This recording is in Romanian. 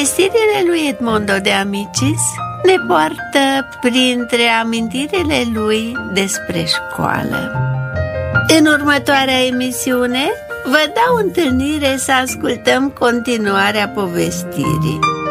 Povestirile lui Edmondo de Amicis ne poartă printre amintirile lui despre școală. În următoarea emisiune vă dau întâlnire să ascultăm continuarea povestirii.